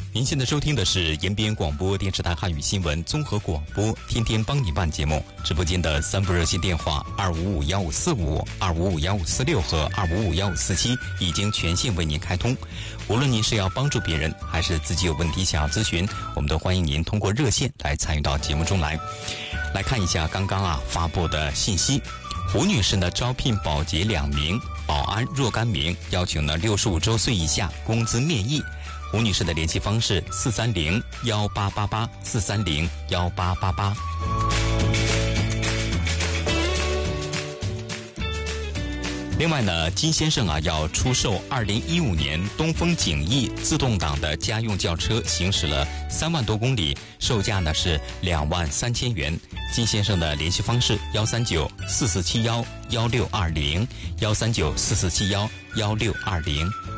您现在收听的是延边广播电视台汉语新闻综合广播，天天帮你办节目。直播间的3部热线电话2551545、2551546和2551547已经全线为您开通。无论您是要帮助别人，还是自己有问题想要咨询，我们都欢迎您通过热线来参与到节目中来。来看一下刚刚发布的信息。胡女士呢招聘保洁2名，保安若干名，要求呢65周岁以下，工资面议。胡女士的联系方式4301888 4301888。另外呢，金先生要出售2015年东风景逸自动挡的家用轿车，行驶了3万多公里，售价呢是23000元。金先生的联系方式13944711620 13944711620。